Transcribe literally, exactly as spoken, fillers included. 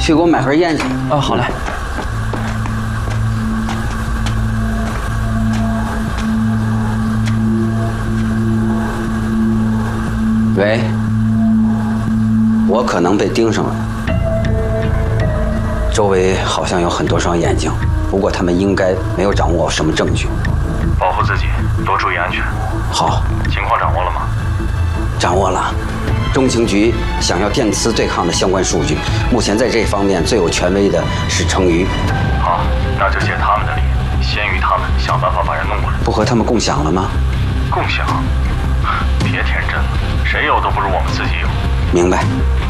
去给我买盒烟去。 啊，好嘞。 喂，我可能被盯上了。周围好像有很多双眼睛，不过他们应该没有掌握什么证据。 保护自己，多注意安全。 好， 情况掌握了吗？ 掌握了。中情局想要电磁对抗的相关数据，目前在这方面最有权威的是程瑜。 好，那就借他们的力，先于他们想办法把人弄过来。 不和他们共享了吗？ 共享？别天真了，谁有都不如我们自己有。 明白。